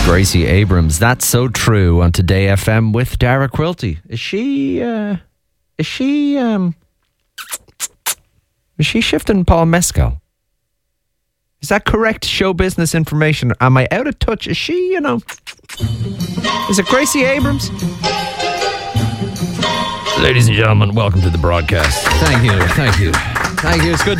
Gracie Abrams, That's So True on Today FM with Dara Quilty. Is she shifting Paul Mescal? Is that correct show business information? Am I out of touch? Is she, is it Gracie Abrams? Ladies and gentlemen, welcome to the broadcast. Thank you. It's good